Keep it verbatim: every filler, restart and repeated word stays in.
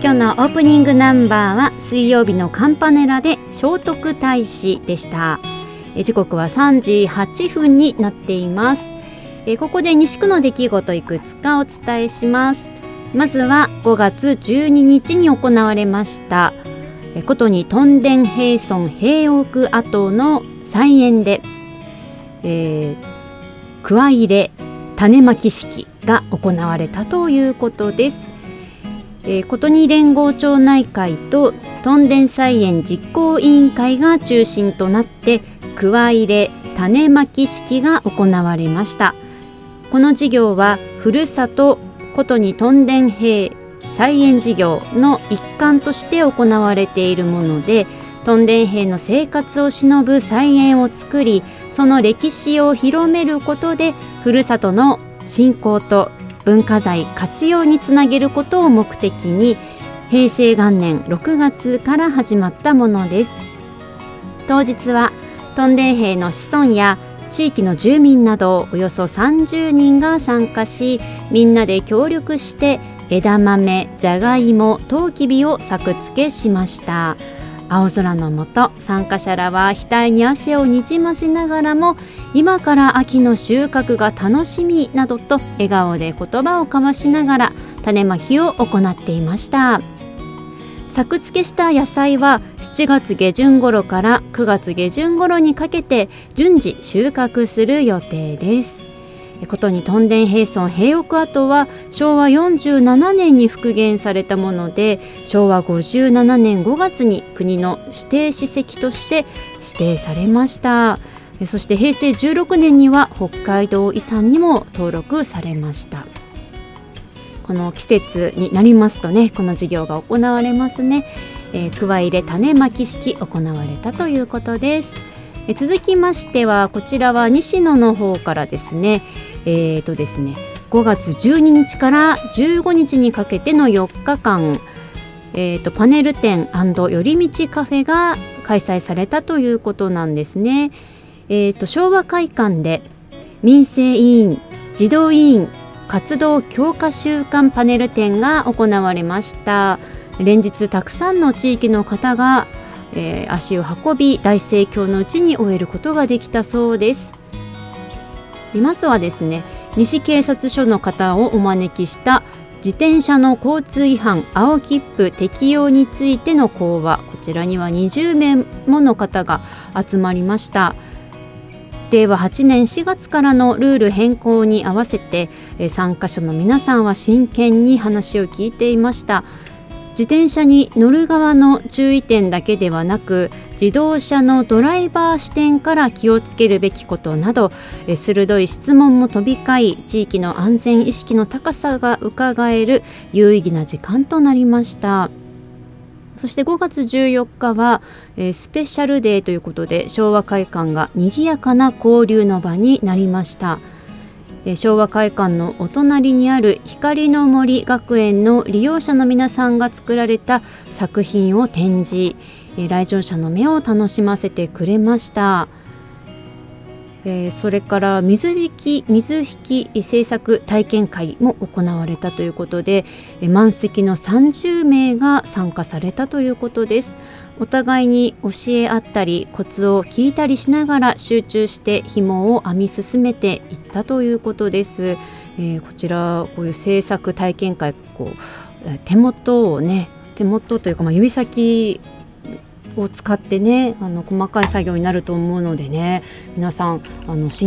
今日のオープニングナンバーは水曜日のカンパネラで聖徳太子でした。え時刻はさんじはっぷんになっています。えここで西区の出来事いくつかお伝えします。まずはごがつじゅうににちに行われましたことに屯田平村平奥跡の菜園で、えー、桑入れ種まき式が行われたということです。えー、ことに連合町内会と屯田菜園実行委員会が中心となって桑入れ種まき式が行われました。この事業はふるさとことに屯田平菜園事業の一環として行われているもので、屯田平の生活を偲ぶ菜園を作り、その歴史を広めることでふるさとの振興と文化財活用につなげることを目的にへいせいがんねんろくがつから始まったものです。当日は屯田平の子孫や地域の住民などおよそさんじゅうにんが参加し、みんなで協力して枝豆、じゃがいも、とうきびを作付けしました。青空の下、参加者らは額に汗をにじませながらも、今から秋の収穫が楽しみなどと笑顔で言葉を交わしながら種まきを行っていました。作付けした野菜はしちがつげじゅん頃からくがつげじゅん頃にかけて順次収穫する予定です。ことに屯田平村平奥跡はしょうわよんじゅうななねんに復元されたもので、しょうわごじゅうななねんごがつに国の指定史跡として指定されました。そしてへいせいじゅうろくねんには北海道遺産にも登録されました。この季節になりますとね、この授業が行われますね。えー、桑入れ種まき式行われたということです。え続きましては、こちらは西野の方からですね、えーとですねごがつじゅうににちからじゅうごにちにかけてのよっかかん、えーとパネル展&寄り道カフェが開催されたということなんですね。えーと昭和会館で民生委員、児童委員活動強化週間パネル展が行われました。連日たくさんの地域の方が、えー、足を運び大盛況のうちに終えることができたそうです。でまずはですね、西警察署の方をお招きした自転車の交通違反青切符適用についての講話、こちらにはにじゅうめいもの方が集まりました。れいわはちねんしがつからのルール変更に合わせて参加者の皆さんは真剣に話を聞いていました。自転車に乗る側の注意点だけではなく、自動車のドライバー視点から気をつけるべきことなど、鋭い質問も飛び交い、地域の安全意識の高さがうかがえる有意義な時間となりました。そしてごがつじゅうよっかは、えー、スペシャルデーということで昭和会館が賑やかな交流の場になりました。えー、昭和会館のお隣にある光の森学園の利用者の皆さんが作られた作品を展示、えー、来場者の目を楽しませてくれました。えー、それから水引き水引き制作体験会も行われたということで、えー、満席のさんじゅうめいが参加されたということです。お互いに教え合ったりコツを聞いたりしながら集中して紐を編み進めていったということです。えー、こちらこういう制作体験会、こう手元をね手元というか、まあ、指先を使ってね、あの細かい作業になると思うのでね、皆さんあの真